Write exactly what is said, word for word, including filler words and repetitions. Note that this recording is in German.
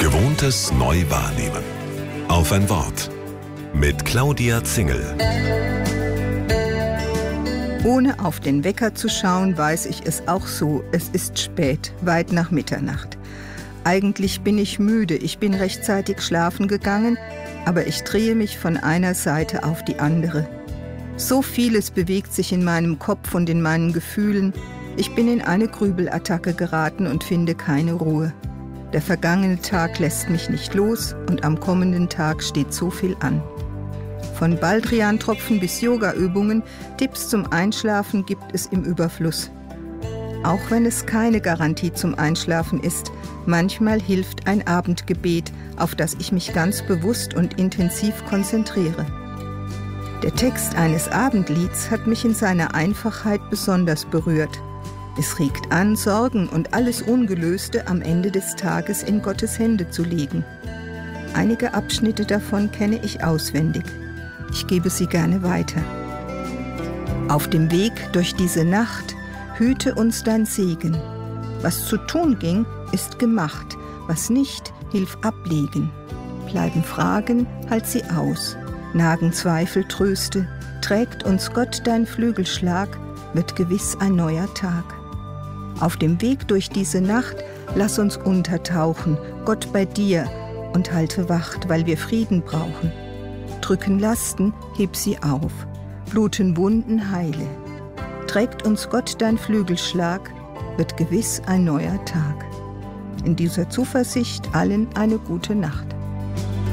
Gewohntes neu wahrnehmen. Auf ein Wort. Mit Claudia Zingel. Ohne auf den Wecker zu schauen, weiß ich es auch so. Es ist spät, weit nach Mitternacht. Eigentlich bin ich müde, ich bin rechtzeitig schlafen gegangen, aber ich drehe mich von einer Seite auf die andere. So vieles bewegt sich in meinem Kopf und in meinen Gefühlen. Ich bin in eine Grübelattacke geraten und finde keine Ruhe. Der vergangene Tag lässt mich nicht los und am kommenden Tag steht so viel an. Von Baldrian-Tropfen bis Yoga-Übungen, Tipps zum Einschlafen gibt es im Überfluss. Auch wenn es keine Garantie zum Einschlafen ist, manchmal hilft ein Abendgebet, auf das ich mich ganz bewusst und intensiv konzentriere. Der Text eines Abendlieds hat mich in seiner Einfachheit besonders berührt. Es regt an, Sorgen und alles Ungelöste am Ende des Tages in Gottes Hände zu legen. Einige Abschnitte davon kenne ich auswendig. Ich gebe sie gerne weiter. Auf dem Weg durch diese Nacht hüte uns dein Segen. Was zu tun ging, ist gemacht. Was nicht, hilf ablegen. Bleiben Fragen, halt sie aus. Nagen Zweifel, tröste. Trägt uns Gott dein Flügelschlag, wird gewiss ein neuer Tag. Auf dem Weg durch diese Nacht, lass uns untertauchen, Gott bei dir, und halte Wacht, weil wir Frieden brauchen. Drücken Lasten, heb sie auf, bluten Wunden, heile. Trägt uns Gott dein Flügelschlag, wird gewiss ein neuer Tag. In dieser Zuversicht allen eine gute Nacht.